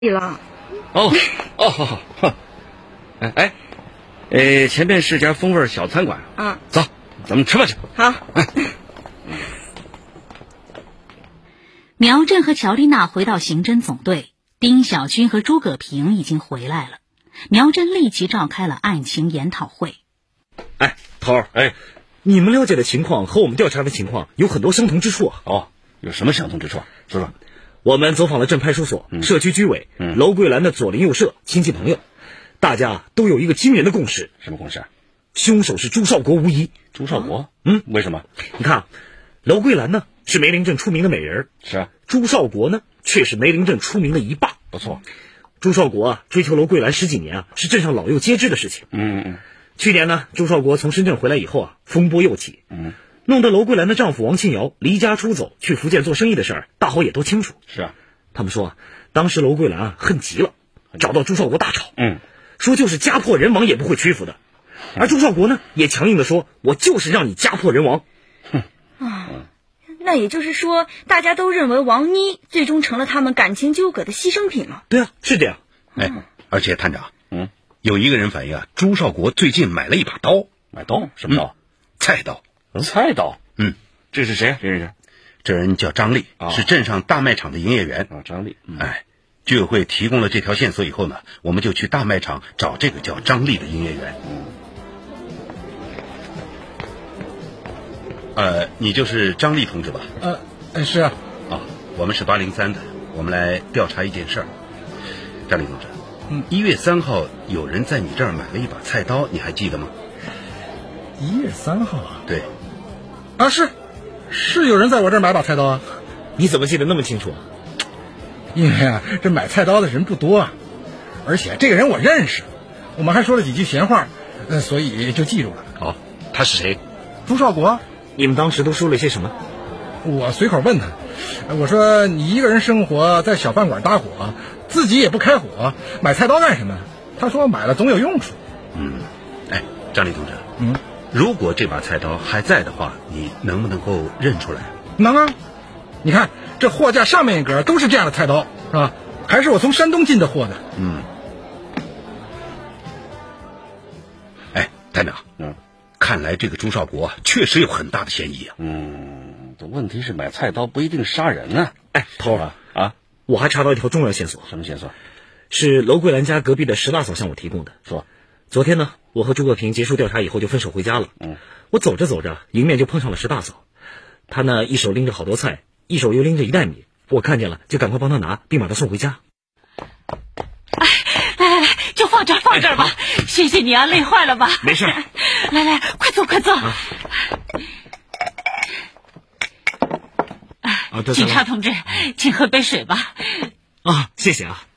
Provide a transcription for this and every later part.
了。 哦，好好，前面是家风味小餐馆啊，走，咱们吃饭去。 好。 苗震和乔丽娜回到刑侦总队，丁小军和诸葛平已经回来了。苗震立即召开了案情研讨会。 头儿，你们了解的情况和我们调查的情况有很多相同之处啊。 哦，有什么相同之处啊？说说。 我们走访了镇派出所、社区居委、楼桂兰的左邻右舍、亲戚朋友，大家都有一个惊人的共识。 什么共识啊？ 凶手是朱少国无疑。 朱少国？为什么？ 你看，楼桂兰呢是梅林镇出名的美人， 是啊。 朱少国呢却是梅林镇出名的一霸。 不错。 朱少国追求楼桂兰10几年是镇上老幼皆知的事情。去年呢，朱少国从深圳回来以后风波又起。弄得楼桂兰的丈夫王庆尧离家出走去福建做生意的事儿，大伙也都清楚。 是啊。 他们说当时楼桂兰恨极了，找到朱少国大吵。说就是家破人亡也不会屈服的。而朱少国呢也强硬的说，我就是让你家破人亡。 那也就是说，大家都认为王妮最终成了他们感情纠葛的牺牲品了。 对啊，是这样。 而且探长，有一个人反映朱少国最近买了一把刀。 买刀？什么刀？ 菜刀。 菜刀？这是谁？认识？ 这人叫张丽，是镇上大卖场的营业员。 张丽。 居委会提供了这条线索以后呢，我们就去大卖场找这个叫张丽的营业员。你就是张丽同志吧？ 是啊。 我们是803的，我们来调查一件事儿。张丽同志，1月3号有人在你这儿买了一把菜刀，你还记得吗 ？1月3号啊？ 对。 是有人在我这儿买把菜刀啊。 你怎么记得那么清楚啊？ 因为这买菜刀的人不多啊，而且这个人我认识，我们还说了几句闲话，所以就记住了。 他是谁？ 朱少国。 你们当时都说了些什么？ 我随口问他，我说你一个人生活在小饭馆搭伙，自己也不开火，买菜刀干什么？他说买了总有用处。 张丽同志，如果这把菜刀还在的话，你能不能够认出来？ 能啊，你看这货架上面一格都是这样的菜刀，是吧？还是我从山东进的货的。 探长，看来这个朱少国确实有很大的嫌疑啊。 这问题是买菜刀不一定杀人啊。 头儿我还查到一条重要线索。 什么线索？ 是楼桂兰家隔壁的石大嫂向我提供的。 说昨天呢，我和诸葛平结束调查以后就分手回家了。我走着走着，迎面就碰上了石大嫂。她呢一手拎着好多菜，一手又拎着1袋米，我看见了就赶快帮她拿，并把她送回家。 来，就放这儿吧。谢谢你啊，累坏了吧？ 没事。 来，快坐。警察同志，请喝杯水吧。 谢谢啊。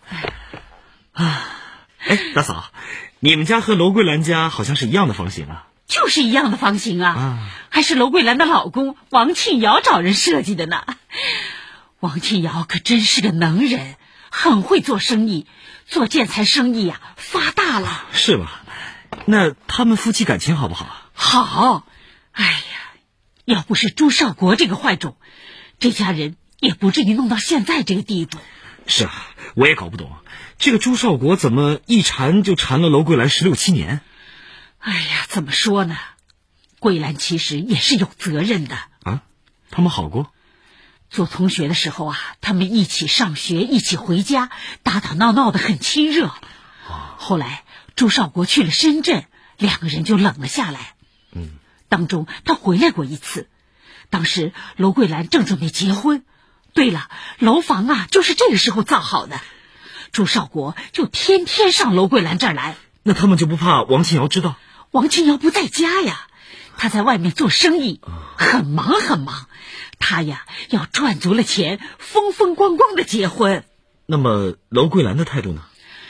大嫂，你们家和楼桂兰家好像是一样的房型啊。 就是一样的房型啊，还是楼桂兰的老公王庆尧找人设计的呢。王庆尧可真是个能人，很会做生意，做建材生意发大了。 是吗？那他们夫妻感情好不好？ 好。要不是朱少国这个坏种，这家人也不至于弄到现在这个地步。 是啊，我也搞不懂，这个朱少国怎么一缠就缠了楼桂兰16、17年。 怎么说呢？桂兰其实也是有责任的。 他们好过？ 做同学的时候他们一起上学，一起回家，打打闹闹的很亲热。后来朱少国去了深圳，2个人就冷了下来。当中他回来过一次，当时楼桂兰正准备结婚。对了，楼房就是这个时候造好的，朱少国就天天上楼桂兰这儿来。 那他们就不怕王庆尧知道？ 王庆尧不在家呀，他在外面做生意，很忙。他要赚足了钱，风风光光的结婚。 那么楼桂兰的态度呢？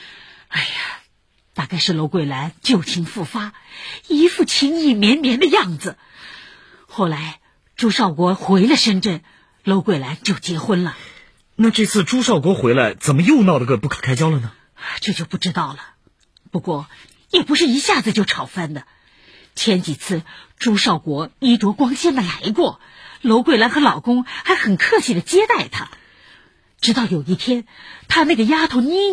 大概是楼桂兰旧情复发，一副情意绵绵的样子。后来朱少国回了深圳，楼桂兰就结婚了。 那这次朱少国回来，怎么又闹得个不可开交了呢？ 这就不知道了。不过也不是一下子就吵翻的，前几次朱少国衣着光鲜的来过，楼桂兰和老公还很客气的接待他。 直到有一天，他那个丫头妮